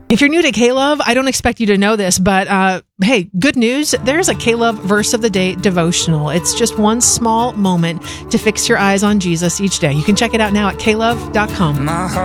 If you're new to K-Love, I don't expect you to know this, but hey, good news. There's a K-Love Verse of the Day devotional. It's just one small moment to fix your eyes on Jesus each day. You can check it out now at klove.com.